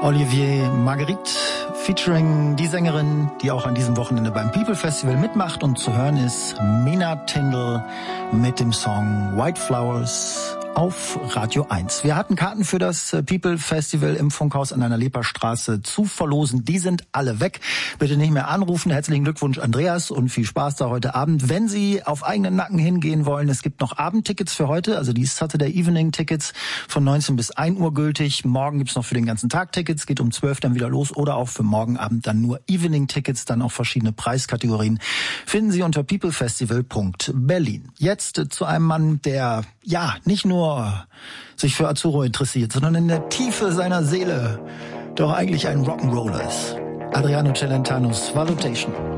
Olivier Marguerite featuring die Sängerin, die auch an diesem Wochenende beim People Festival mitmacht, und zu hören ist Mina Tindall mit dem Song White Flowers auf Radio 1. Wir hatten Karten für das People Festival im Funkhaus an der Leperstraße zu verlosen. Die sind alle weg. Bitte nicht mehr anrufen. Herzlichen Glückwunsch, Andreas, und viel Spaß da heute Abend. Wenn Sie auf eigenen Nacken hingehen wollen, es gibt noch Abendtickets für heute, also die Saturday Evening Tickets von 19 bis 1 Uhr gültig. Morgen gibt's noch für den ganzen Tag Tickets, geht um 12 dann wieder los, oder auch für morgen Abend dann nur Evening Tickets, dann auch verschiedene Preiskategorien. Finden Sie unter peoplefestival.berlin. Jetzt zu einem Mann, der nicht nur sich für Azzurro interessiert, sondern in der Tiefe seiner Seele doch eigentlich ein Rock'n'Roller ist. Adriano Celentanos, Valutation.